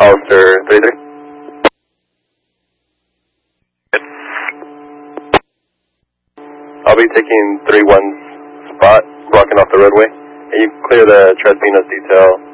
Hollister 33. I'll be taking 3-1's spot, blocking off the roadway. And you clear the Tres Pinos detail